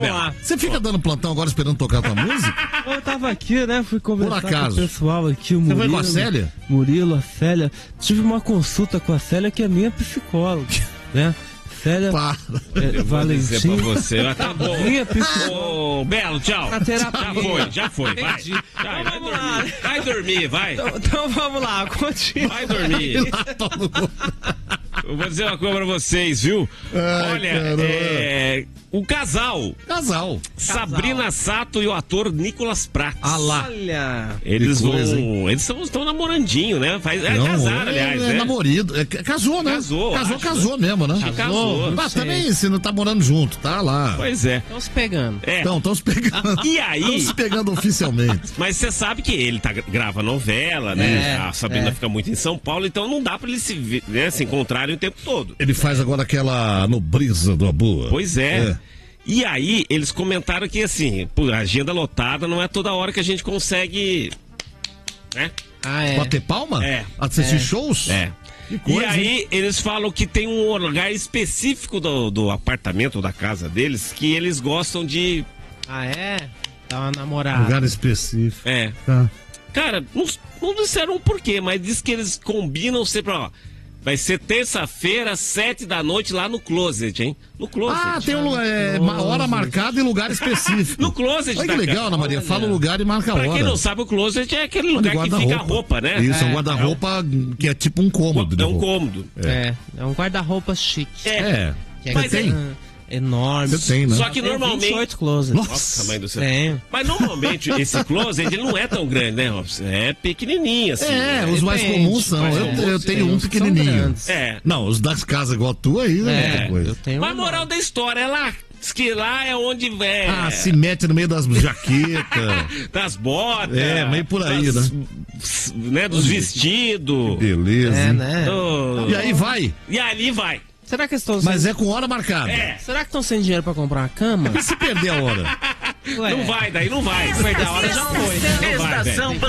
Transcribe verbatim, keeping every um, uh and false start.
Olá. Você fica dando plantão agora esperando tocar tua música? Eu tava aqui, né? Fui conversar Por acaso. com o pessoal aqui, o Murilo. Você foi com a Célia? Murilo, a Célia. Tive uma consulta com a Célia, que é minha psicóloga, né? Célia Para. é, Valentim. Pra você. Tá bom. Minha psicóloga. Ô, Belo, tchau. Na terapia. Já foi, já foi. Vai. Entendi. Vai, Então vai vamos lá. dormir. Vai dormir, vai. Então, então vamos lá, continua. Vai dormir. Eu vou dizer uma coisa pra vocês, viu? Ai, Olha, caramba. é, o casal, Casal. Sabrina Sato e o ator Nicolas Prats. Ah lá. Olha. Eles Que vão. coisa, hein? Eles estão namorandinho, né? Faz, é, Não, casaram, é, aliás, é né? namorido. É, casou, né? Casou, Casou, acho, casou mesmo, né? Acho que casou. Mas sei. também, se não tá morando junto, tá lá. Pois é. Estão se pegando. É. Então, estão se pegando. E aí? Estão se pegando oficialmente. Mas você sabe que ele tá, grava novela, né? É, a Sabrina é. fica muito em São Paulo, então não dá pra eles se, ver, né, se encontrarem o tempo todo. Ele faz agora aquela no Brisa do Abu. Pois é. E aí, eles comentaram que, assim, pô, a agenda lotada não é toda hora que a gente consegue, né? Ah, é. Bater palma? É. Assistir É. shows? É. Que coisa, E aí, eles falam que tem um lugar específico do, do apartamento, da casa deles, que eles gostam de... Ah, é? Dá uma namorada. Lugar específico. É. Tá. Cara, não, não disseram o porquê, mas diz que eles combinam sempre, ó... Vai ser terça-feira, sete da noite, lá no Closet, hein? No Closet. Ah, tem um lugar, é, uma hora marcada e lugar específico. No Closet. Olha que da legal, casa. Ana Maria. Fala o lugar e marca a Pra hora. quem não sabe, o Closet é aquele De lugar que guarda-roupa. fica a roupa, né? Isso, é um É. guarda-roupa que é tipo um cômodo. de É um roupa. cômodo. É. É um guarda-roupa chique. É. Que é Mas grande, tem? enorme. Você tem, né? Só que Tem normalmente... vinte e oito closets. Nossa, mãe do céu. Tem. Mas normalmente esse closet ele não é tão grande, né, Robson? É pequenininho, assim. É, né? os mais Depende, comuns são. mais Eu, comuns, eu tenho um São pequenininho. grandes. É. Não, os das casas igual a tua aí, né? É, outra coisa. eu tenho Mas a uma. moral da história é lá. Diz que lá é onde é. Ah, se mete no meio das jaquetas. Das botas. É, meio por aí, das- né? Dos vestidos. Beleza. É, hein? né? do- E aí vai. E ali vai. Será que estão Mas sem... é com hora marcada. É. Será que estão sem dinheiro pra comprar uma cama? E se perder a hora? Ué. Não vai, daí não vai. Perder a hora já foi, né? Não vai, velho.